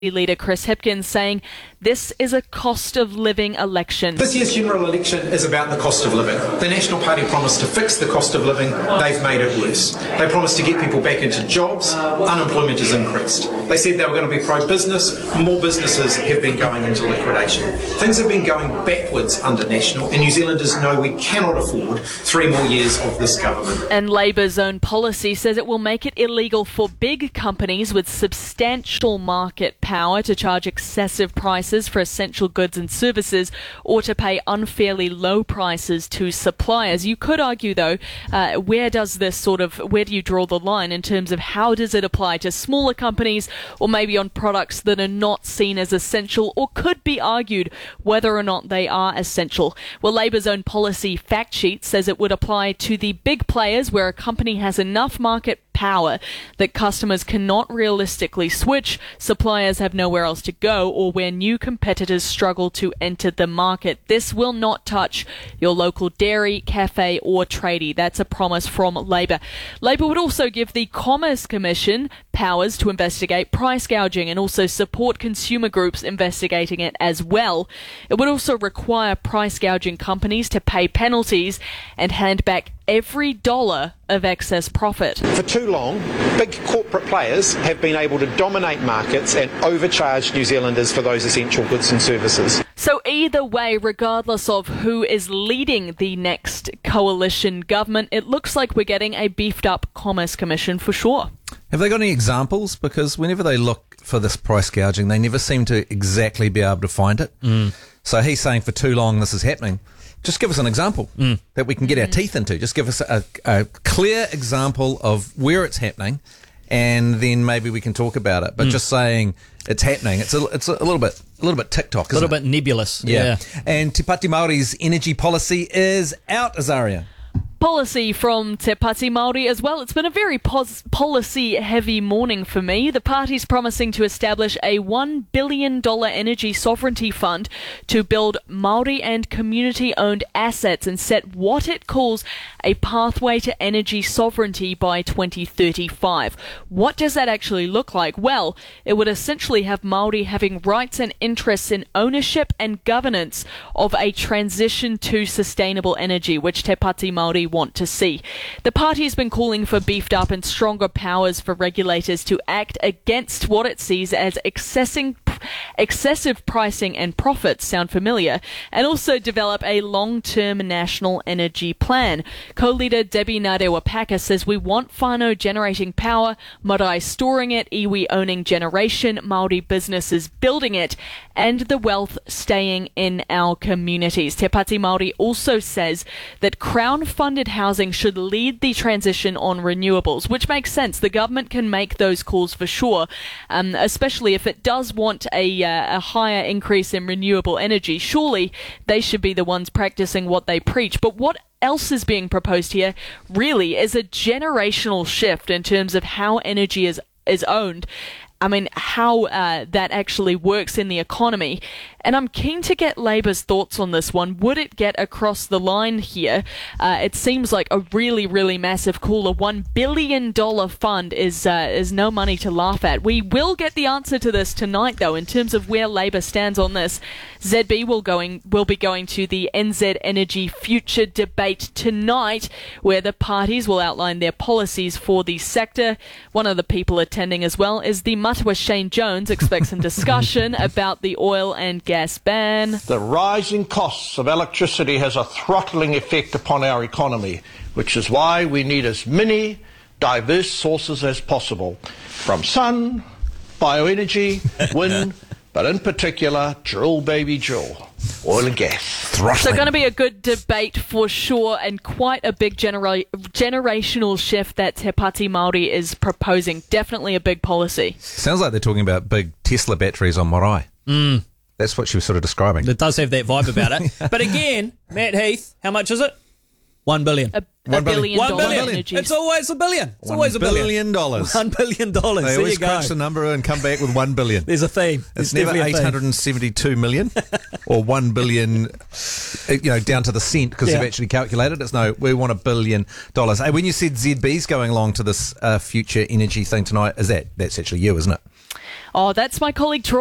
leader Chris Hipkins saying this is a cost of living election. This year's general election is about the cost of living. The National Party promised to fix the cost of living. They've made it worse. They promised to get people back into jobs. Unemployment has increased. They said they were going to be pro-business. More businesses have been going into liquidation. Things have been going backwards under National, and New Zealanders know we cannot afford 3 more years of this government. And Labour's own policy says it will make it illegal for big companies with substantial market power to charge excessive prices for essential goods and services or to pay unfairly low prices to suppliers. You could argue, though, where do you draw the line in terms of how does it apply to smaller companies or maybe on products that are not seen as essential or could be argued whether or not they are essential? Well, Labour's own policy fact sheet says it would apply to the big players where a company has enough market power that customers cannot realistically switch, suppliers have nowhere else to go, or where new competitors struggle to enter the market. This will not touch your local dairy, cafe or tradie. That's a promise from Labour. Labour would also give the Commerce Commission powers to investigate price gouging and also support consumer groups investigating it as well. It would also require price gouging companies to pay penalties and hand back every dollar of excess profit. For too long, big corporate players have been able to dominate markets and overcharge New Zealanders for those essential goods and services. So either way, regardless of who is leading the next coalition government, it looks like we're getting a beefed up Commerce Commission for sure. Have they got any examples? Because whenever they look for this price gouging, they never seem to exactly be able to find it. So he's saying for too long this is happening. Just give us an example that we can get our teeth into. Just give us a clear example of where it's happening, and then maybe we can talk about it. But just saying it's happening, it's a little bit TikTok, a little bit nebulous. Yeah. And Te Pāti Māori's energy policy is out, Azaria. Policy from Te Pāti Māori as well. It's been a very policy-heavy morning for me. The party's promising to establish a $1 billion energy sovereignty fund to build Māori and community-owned assets and set what it calls a pathway to energy sovereignty by 2035. What does that actually look like? Well, it would essentially have Māori having rights and interests in ownership and governance of a transition to sustainable energy, which Te Pāti Māori want to see. The party has been calling for beefed up and stronger powers for regulators to act against what it sees as excessive pricing and profits. Sound familiar? And also develop a long-term national energy plan. Co-leader Debbie Ngarewa-Packer says we want whānau generating power, marae storing it, iwi owning generation, Māori businesses building it, and the wealth staying in our communities. Te Pāti Māori also says that Crown-funded housing should lead the transition on renewables, which makes sense. The government can make those calls for sure, especially if it does want a higher increase in renewable energy. Surely they should be the ones practicing what they preach. But what else is being proposed here really is a generational shift in terms of how energy is owned. I mean, how that actually works in the economy. And I'm keen to get Labour's thoughts on this one. Would it get across the line here? It seems like a really, really massive call. A $1 billion fund is no money to laugh at. We will get the answer to this tonight, though, in terms of where Labour stands on this. ZB will be going to the NZ Energy Future debate tonight, where the parties will outline their policies for the sector. One of the people attending as well is the Matua Shane Jones. Expect some discussion about the oil and gas ban. The rising costs of electricity has a throttling effect upon our economy, which is why we need as many diverse sources as possible, from sun, bioenergy, wind, but in particular, drill baby drill, oil and gas. So going to be a good debate for sure, and quite a big generational shift that Te Pāti Māori is proposing. Definitely a big policy. Sounds like they're talking about big Tesla batteries on marae. That's what she was sort of describing. It does have that vibe about it. But again, Matt Heath, how much is it? $1 billion. A billion dollar energy. It's always $1 billion. It's always $1 billion. $1 billion. They always crunch the number and come back with $1 billion. There's a theme. It's never 872 million or 1 billion, down to the cent because they've actually calculated. It's no, we want $1 billion. Hey, when you said ZB's going along to this future energy thing tonight, that's actually you, isn't it? Oh, that's my colleague Troy.